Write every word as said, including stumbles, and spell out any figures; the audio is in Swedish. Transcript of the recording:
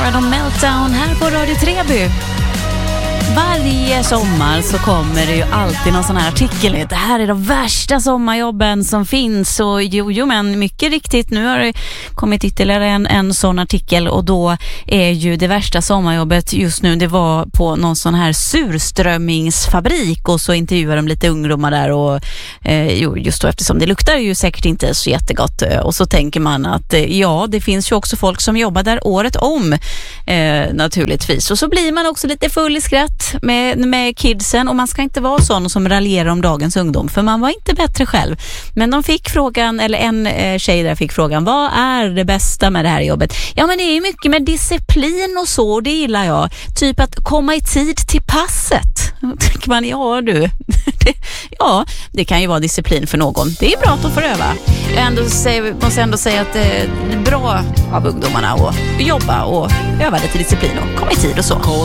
Soundgarden och Meltdown här på Radio Treby. Varje sommar så kommer det ju alltid någon sån här artikel. Det här är de värsta sommarjobben som finns. Och jo, jo men mycket riktigt, nu har det kommit ytterligare en, en sån artikel. Och då är ju det värsta sommarjobbet just nu, det var på någon sån här surströmmingsfabrik. Och så intervjuar de lite ungdomar där. Och eh, jo, just då, eftersom det luktar ju säkert inte så jättegott. Och så tänker man att eh, ja, det finns ju också folk som jobbar där året om. Eh, naturligtvis. Och så blir man också lite full i skratt Med, med kidsen, och man ska inte vara sån som raljerar om dagens ungdom, för man var inte bättre själv. Men de fick frågan, eller en eh, tjej där fick frågan, vad är det bästa med det här jobbet? Ja, men det är ju mycket med disciplin och så, och det gillar jag. Typ att komma i tid till passet. Då tänker man, ja du det, ja, det kan ju vara disciplin för någon. Det är bra att de får öva. Jag ändå säger, måste ändå säga att det är bra av ungdomarna att jobba och öva lite disciplin och komma i tid och så.